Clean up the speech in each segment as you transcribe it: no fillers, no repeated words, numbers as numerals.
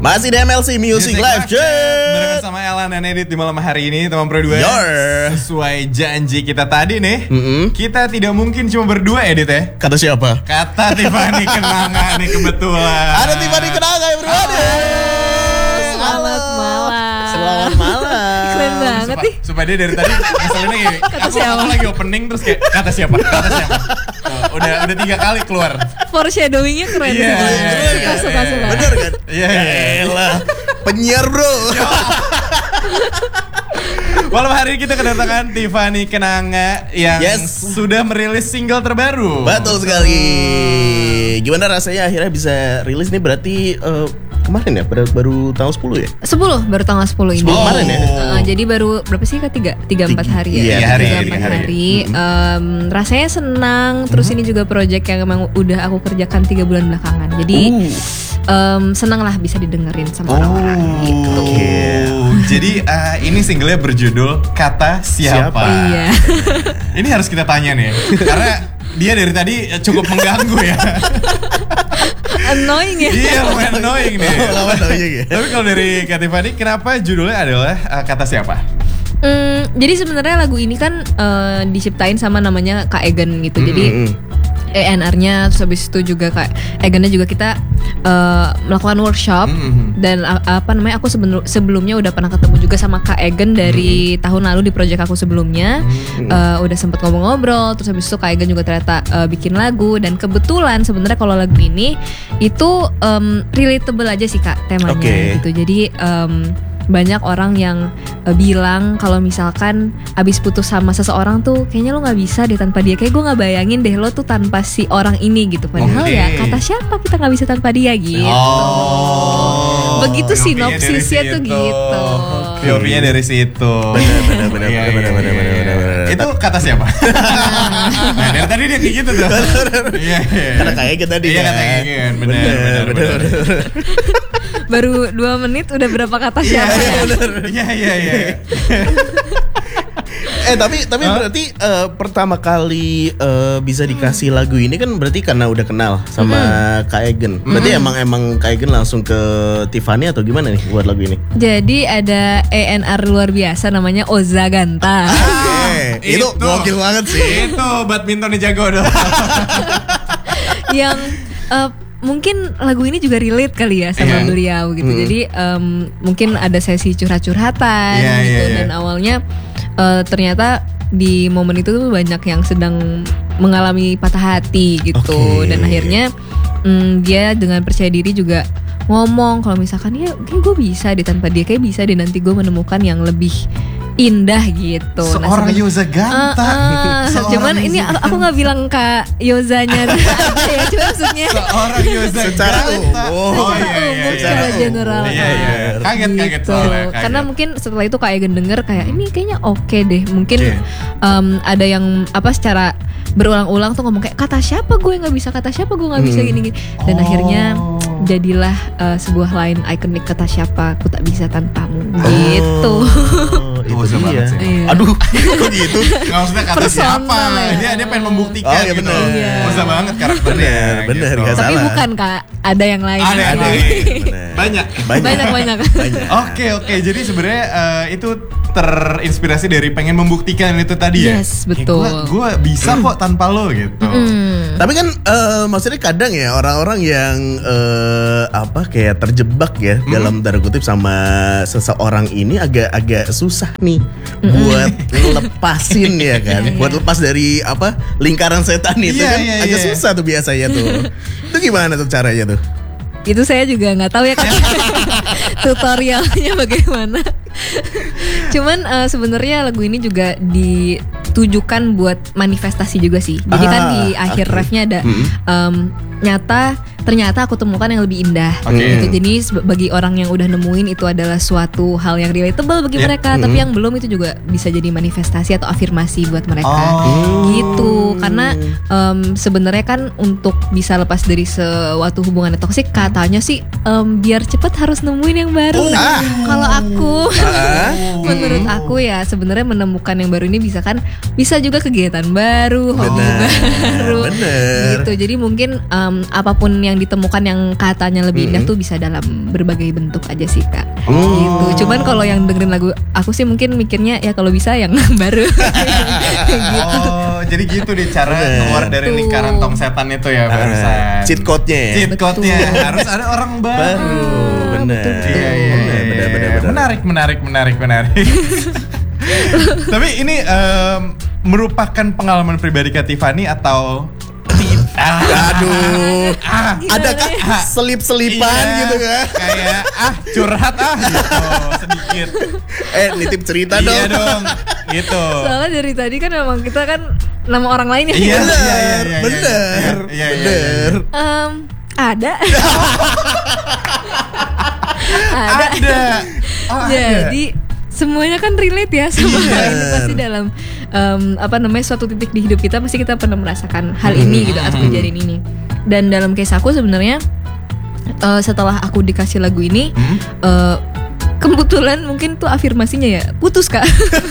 Masih di MLC Music Live Chat barengan sama Elan dan Edit di malam hari ini, teman berdua. Sesuai janji kita tadi nih, kita tidak mungkin cuma berdua, Edit ya. Kata siapa? Kata Tiffany Kenanga nih kebetulan. Ada Tiffany Kenanga ya bro. Selamat malam. Selamat malam. Keren banget nih. Supaya dia dari tadi ngeselinnya gini. Aku lagi opening terus kayak kata siapa? Kata siapa? Udah 3 kali keluar. Foreshadowingnya keren. Suka. Bener kan? Iya. Elah, penyiar bro. Malam hari ini kita kedatangan Tiffany Kenanga yang sudah merilis single terbaru. Betul sekali. Gimana rasanya akhirnya bisa rilis nih? Berarti kemarin ya? Baru tanggal 10 ya? 10, baru tanggal 10 ini. Kemarin ya? Jadi baru berapa sih Kak? 3-4 hari ya? Iya, 3-4 hari. Rasanya senang. Terus ini juga project yang emang udah aku kerjakan 3 bulan belakangan. Jadi senang lah bisa didengerin sama orang-orang gitu. Jadi ini singlenya berjudul Kata Siapa. Iya. Ini harus kita tanya nih, karena dia dari tadi cukup mengganggu ya. Annoying ya. Iya, annoying nih. Ya. Tapi kalau dari Kak Tiffany, kenapa judulnya adalah Kata Siapa? Jadi sebenarnya lagu ini kan diciptain sama namanya Kak Egan gitu. Jadi ENR-nya, terus habis itu juga Kak Egan-nya juga kita melakukan workshop. Dan aku sebelumnya udah pernah ketemu juga sama Kak Egan dari tahun lalu di project aku sebelumnya. Udah sempet ngobrol-ngobrol. Terus habis itu Kak Egan juga ternyata bikin lagu. Dan kebetulan sebenarnya kalau lagu ini itu relatable aja sih Kak temanya gitu. Jadi banyak orang yang bilang kalau misalkan abis putus sama seseorang tuh kayaknya lo nggak bisa deh tanpa dia. Kayak gue nggak bayangin deh lo tuh tanpa si orang ini gitu. Padahal ya kata siapa kita nggak bisa tanpa dia gitu. Begitu sinopsisnya tuh gitu. POV-nya dari situ. Benar. Itu kata siapa? Nah, dari tadi dia kayak gitu tuh. Iya. Karena kayak kita tadi. Iya, kata Egan. Benar. Baru 2 menit udah berapa kata siapa? Iya. Tapi berarti pertama kali bisa dikasih lagu ini kan berarti karena udah kenal sama Kak Egan. Berarti emang Kak Egan langsung ke Tiffany atau gimana nih buat lagu ini? Jadi ada ENR luar biasa namanya Oza Ganta. Itu gokil banget sih. Itu badminton jago dong. Yang mungkin lagu ini juga relate kali ya sama beliau gitu. Jadi mungkin ada sesi curhat-curhatan gitu. Dan awalnya ternyata di momen itu tuh banyak yang sedang mengalami patah hati gitu. Dan akhirnya dia dengan percaya diri juga ngomong kalau misalkan ya kayak gue bisa deh tanpa dia, kayak bisa deh nanti gue menemukan yang lebih indah gitu. Seorang Yoza Ganta. Cuman ini aku nggak bilang Kak Yozanya aja ya, cuma maksudnya seorang Yoza secara Ganta. Secara general. Kaget soalnya. Karena mungkin setelah itu Kak Egan denger kayak ini kayaknya oke deh. Mungkin ada yang secara berulang-ulang tuh ngomong kayak kata siapa gue nggak bisa, kata siapa gue nggak bisa gini. Dan akhirnya jadilah sebuah line ikonik kata siapa aku tak bisa tanpamu gitu. Itu dia. Aduh, kok gitu? Nggak maksudnya kata siapa? Dia pengen membuktikan gitu. Usah banget karakternya. Bener, nggak salah. Tapi bukan Kak, ada yang lain. Ada. Banyak. Oke. Jadi sebenarnya itu terinspirasi dari pengen membuktikan itu tadi ya. Yes, betul. Gue bisa kok tanpa lo gitu. Tapi kan maksudnya kadang ya orang-orang yang kayak terjebak ya dalam tanda kutip sama seseorang ini agak susah nih buat lepasin ya kan. Buat lepas dari lingkaran setan itu kan agak susah tuh biasanya tuh. Itu gimana tuh caranya tuh? Itu saya juga nggak tahu ya kan tutorialnya bagaimana. Cuman sebenarnya lagu ini juga ditujukan buat manifestasi juga sih. Jadi kan di akhir refnya ada ternyata aku temukan yang lebih indah gitu. Jadi bagi orang yang udah nemuin itu adalah suatu hal yang relatable bagi mereka. Tapi yang belum itu juga bisa jadi manifestasi atau afirmasi buat mereka gitu. Karena sebenarnya kan untuk bisa lepas dari suatu hubungan yang toksik, katanya sih biar cepet harus nemuin yang baru. Kalau aku menurut aku ya sebenarnya menemukan yang baru ini bisa juga kegiatan baru, hobi baru gitu. Jadi mungkin apapun yang ditemukan yang katanya lebih indah tuh bisa dalam berbagai bentuk aja sih Kak. Gitu. Cuman kalau yang dengerin lagu aku sih mungkin mikirnya ya kalau bisa yang baru. Gitu. Oh, jadi gitu deh cara keluar dari lingkaran tong setan itu ya barusan. Cheat code-nya ya. Cheat code-nya harus ada orang baru. Bener. Iya. Menarik. Tapi ini merupakan pengalaman pribadi Kak Tiffany atau aduh, adakah selip-selipan gitu kan? Kayak curhat gitu sedikit. Nitip cerita dong. Iya dong, gitu. Soalnya dari tadi kan memang kita kan nama orang lain ya. Iya, bener. Ada. Jadi semuanya kan relate ya sama ini pasti dalam suatu titik di hidup kita pasti kita pernah merasakan hal ini gitu atau kejadian ini. Dan dalam case aku sebenarnya setelah aku dikasih lagu ini kebetulan mungkin tuh afirmasinya ya putus Kak.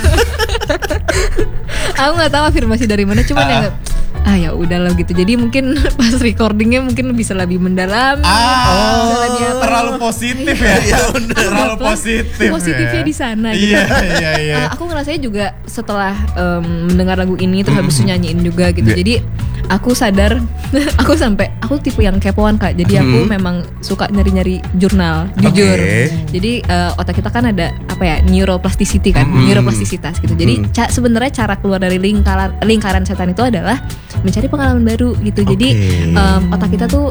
Aku nggak tahu afirmasi dari mana, cuman ya udahlah gitu. Jadi mungkin pas recordingnya mungkin bisa lebih mendalam. Terlalu positif ya. Terlalu positif. Positifnya di sana gitu. Iya. Aku ngerasanya juga setelah mendengar lagu ini terus habis itu nyanyiin juga gitu. Jadi aku sadar aku tipe yang kepoan Kak. Jadi aku memang suka nyari-nyari jurnal, jujur. Jadi otak kita kan ada neuroplasticity kan, neuroplastisitas gitu. Jadi sebenarnya cara keluar dari lingkaran setan itu adalah mencari pengalaman baru gitu. Jadi otak kita tuh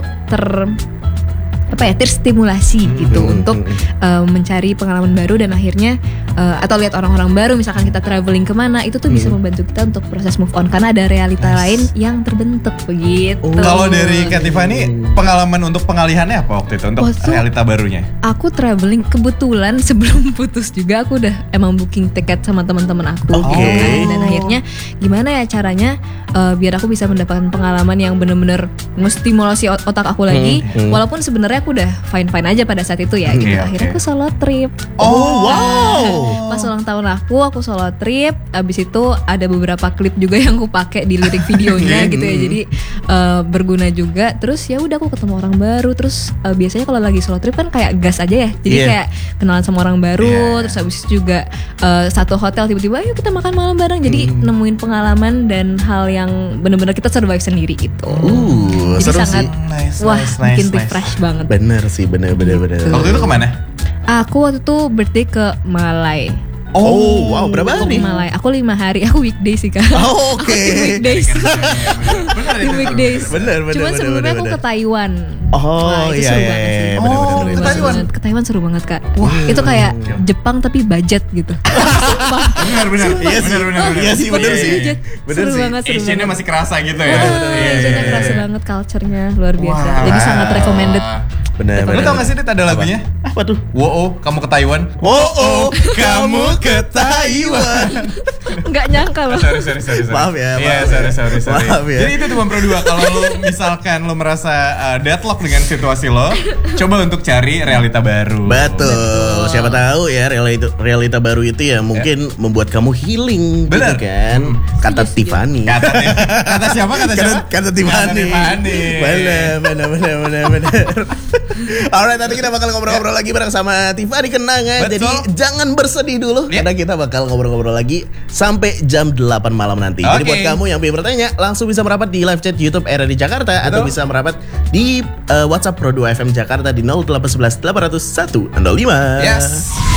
terstimulasi gitu untuk mencari pengalaman baru dan akhirnya atau lihat orang-orang baru, misalkan kita traveling kemana itu tuh bisa membantu kita untuk proses move on karena ada realita lain yang terbentuk begitu. Kalau dari Kak Tiffany pengalaman untuk pengalihannya apa waktu itu untuk realita barunya? Aku traveling kebetulan sebelum putus juga aku udah emang booking tiket sama teman-teman aku gitu kan. Dan akhirnya gimana ya caranya biar aku bisa mendapatkan pengalaman yang benar-benar menstimulasi otak aku lagi walaupun sebenarnya aku udah fine-fine aja pada saat itu ya gitu. Akhirnya aku solo trip. Pas ulang tahun aku solo trip. Abis itu ada beberapa klip juga yang aku pakai di lirik videonya gitu ya. Jadi berguna juga. Terus ya udah aku ketemu orang baru. Terus biasanya kalau lagi solo trip kan kayak gas aja ya. Jadi kayak kenalan sama orang baru. Terus abis itu juga satu hotel tiba-tiba ayo kita makan malam bareng. Jadi nemuin pengalaman dan hal yang benar-benar kita survive sendiri gitu. Jadi sangat bikin refresh banget. Bener sih, bener. Waktu itu kemana? Aku waktu itu birthday ke Malai. Wow, berapa hari? Malai. Aku 5 hari. Aku weekday sih Kak. Weekdays. Weekdays. Bener. Cuman sebelumnya aku ke Taiwan. Iya. Ke Taiwan. Ke Taiwan seru banget Kak. Wah, itu kayak Jepang tapi budget gitu. Benar. Iya sih, bener sih. Seru banget. Asian-nya masih kerasa gitu ya. Asian-nya kerasa banget, culture-nya luar biasa. Jadi sangat recommended. Bener. Lu tau gak sih Dit ada lagunya? Apa tuh? Wo, kamu ke Taiwan. Kamu ke Taiwan. Nggak nyangka loh. Sorry. Maaf ya. Iya, sorry. Maaf ya. Jadi itu tuh Pro 2. Kalau lu misalkan lu merasa deadlock dengan situasi lo, coba untuk cari realita baru. Betul. Siapa tahu ya realita baru itu ya mungkin membuat kamu healing. Bener gitu kan? Kata Tiffany. Kata siapa? Kata Tiffany. Bener. Alright, nanti kita bakal ngobrol-ngobrol lagi bareng sama Tiffany Kenangan. Jadi jangan bersedih dulu karena kita bakal ngobrol-ngobrol lagi sampai jam 8 malam nanti. Jadi buat kamu yang ingin bertanya langsung bisa merapat di live chat YouTube RRI Jakarta atau bisa merapat di WhatsApp Pro 2 FM Jakarta di 0811 801 05. Yes.